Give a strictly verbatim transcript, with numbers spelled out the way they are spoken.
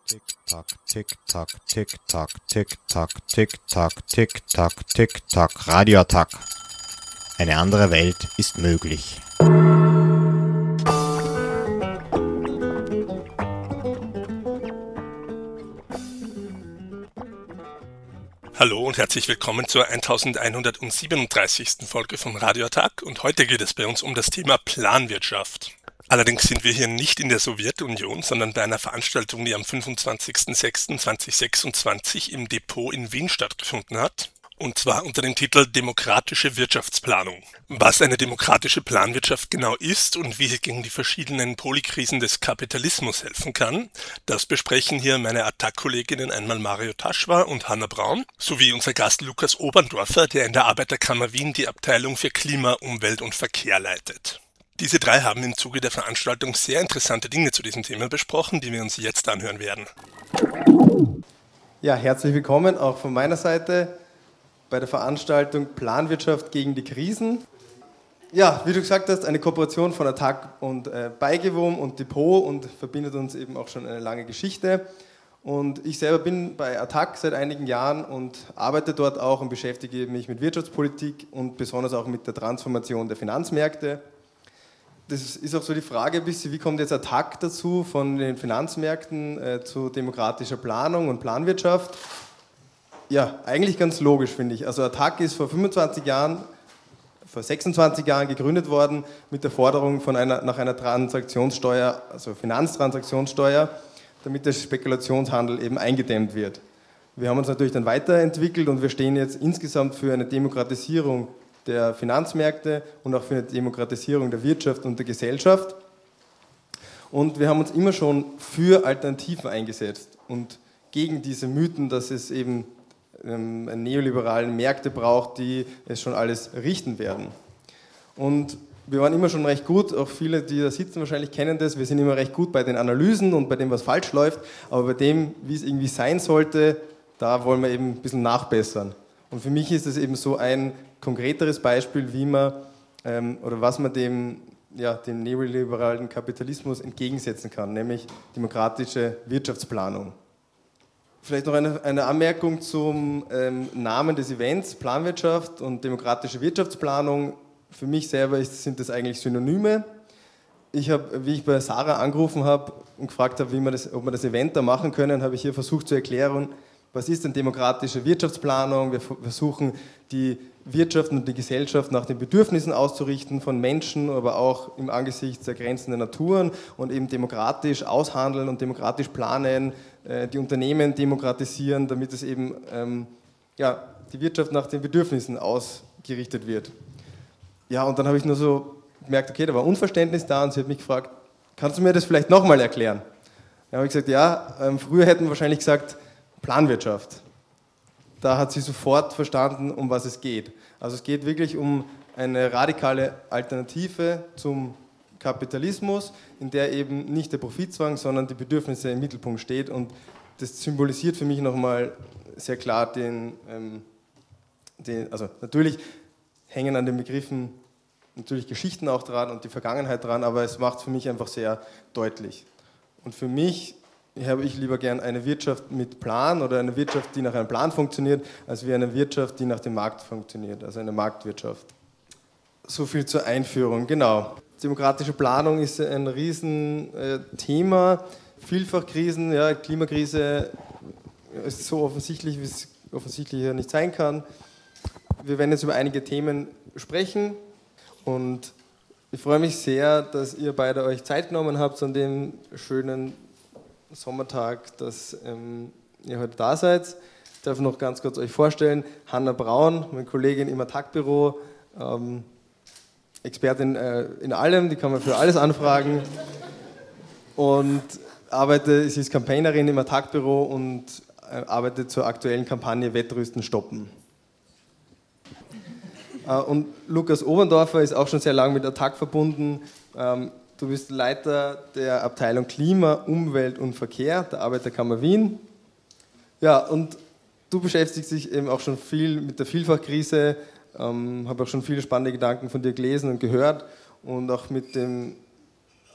Tick-Tack, Tick-Tack, Tick-Tack, Tick-Tack, Tick-Tack, Tick-Tack, Tick-Tack, Radioattack. Eine andere Welt ist möglich. Hallo und herzlich willkommen zur elfhundertsiebenunddreißigsten Folge von Radioattack und heute geht es bei uns um das Thema Planwirtschaft. Allerdings sind wir hier nicht in der Sowjetunion, sondern bei einer Veranstaltung, die am fünfundzwanzigsten sechsten zweitausendsechsundzwanzig im Depot in Wien stattgefunden hat. Und zwar unter dem Titel Demokratische Wirtschaftsplanung. Was eine demokratische Planwirtschaft genau ist und wie sie gegen die verschiedenen Polykrisen des Kapitalismus helfen kann, das besprechen hier meine Attac-Kolleginnen einmal Mario Taschwa und Hanna Braun, sowie unser Gast Lukas Oberndorfer, der in der Arbeiterkammer Wien die Abteilung für Klima, Umwelt und Verkehr leitet. Diese drei haben im Zuge der Veranstaltung sehr interessante Dinge zu diesem Thema besprochen, die wir uns jetzt anhören werden. Ja, herzlich willkommen auch von meiner Seite bei der Veranstaltung Planwirtschaft gegen die Krisen. Ja, wie du gesagt hast, eine Kooperation von Attac und äh, Beigewohm und Depot und verbindet uns eben auch schon eine lange Geschichte. Und ich selber bin bei Attac seit einigen Jahren und arbeite dort auch und beschäftige mich mit Wirtschaftspolitik und besonders auch mit der Transformation der Finanzmärkte. Das ist auch so die Frage ein bisschen, wie kommt jetzt Attac dazu, von den Finanzmärkten äh, zu demokratischer Planung und Planwirtschaft? Ja, eigentlich ganz logisch, finde ich. Also Attac ist vor fünfundzwanzig Jahren, vor sechsundzwanzig Jahren gegründet worden mit der Forderung von einer, nach einer Transaktionssteuer, also Finanztransaktionssteuer, damit der Spekulationshandel eben eingedämmt wird. Wir haben uns natürlich dann weiterentwickelt und wir stehen jetzt insgesamt für eine Demokratisierung der Finanzmärkte und auch für eine Demokratisierung der Wirtschaft und der Gesellschaft. Und wir haben uns immer schon für Alternativen eingesetzt und gegen diese Mythen, dass es eben ähm, neoliberale Märkte braucht, die es schon alles richten werden. Und wir waren immer schon recht gut, auch viele, die da sitzen, wahrscheinlich kennen das, wir sind immer recht gut bei den Analysen und bei dem, was falsch läuft, aber bei dem, wie es irgendwie sein sollte, da wollen wir eben ein bisschen nachbessern. Und für mich ist es eben so ein konkreteres Beispiel, wie man ähm, oder was man dem, ja, dem neoliberalen Kapitalismus entgegensetzen kann, nämlich demokratische Wirtschaftsplanung. Vielleicht noch eine, eine Anmerkung zum ähm, Namen des Events, Planwirtschaft und demokratische Wirtschaftsplanung. Für mich selber ist, sind das eigentlich Synonyme. Ich habe, wie ich bei Sarah angerufen habe und gefragt habe, wie wir das, ob wir das Event da machen können, habe ich hier versucht zu erklären, was ist denn demokratische Wirtschaftsplanung? Wir versuchen, die Wirtschaft und die Gesellschaft nach den Bedürfnissen auszurichten von Menschen, aber auch im Angesicht der Grenzen der Natur und eben demokratisch aushandeln und demokratisch planen, die Unternehmen demokratisieren, damit es eben ähm, ja, die Wirtschaft nach den Bedürfnissen ausgerichtet wird. Ja, und dann habe ich nur so gemerkt, okay, da war Unverständnis da und sie hat mich gefragt, kannst du mir das vielleicht nochmal erklären? Dann habe ich gesagt, ja, ähm, früher hätten wir wahrscheinlich gesagt, Planwirtschaft. Da hat sie sofort verstanden, um was es geht. Also es geht wirklich um eine radikale Alternative zum Kapitalismus, in der eben nicht der Profitzwang, sondern die Bedürfnisse im Mittelpunkt steht. Und das symbolisiert für mich nochmal sehr klar den, ähm, den, also natürlich hängen an den Begriffen natürlich Geschichten auch dran und die Vergangenheit dran, aber es macht es für mich einfach sehr deutlich. Und für mich habe ich lieber gern eine Wirtschaft mit Plan oder eine Wirtschaft, die nach einem Plan funktioniert, als wie eine Wirtschaft, die nach dem Markt funktioniert, also eine Marktwirtschaft. So viel zur Einführung, genau. Demokratische Planung ist ein Riesenthema. Vielfach-Krisen, ja, Klimakrise ist so offensichtlich, wie es offensichtlich ja nicht sein kann. Wir werden jetzt über einige Themen sprechen und ich freue mich sehr, dass ihr beide euch Zeit genommen habt an dem schönen Sommertag, dass ähm, ihr heute da seid. Ich darf noch ganz kurz euch vorstellen, Hanna Braun, meine Kollegin im Attac-Büro, ähm, Expertin äh, in allem, die kann man für alles anfragen und arbeite, sie ist Campaignerin im Attac-Büro und äh, arbeitet zur aktuellen Kampagne Wettrüsten stoppen. Äh, und Lukas Oberndorfer ist auch schon sehr lange mit Attac verbunden. Ähm, Du bist Leiter der Abteilung Klima, Umwelt und Verkehr der Arbeiterkammer Wien. Ja, und du beschäftigst dich eben auch schon viel mit der Vielfachkrise, ähm, habe auch schon viele spannende Gedanken von dir gelesen und gehört und auch mit dem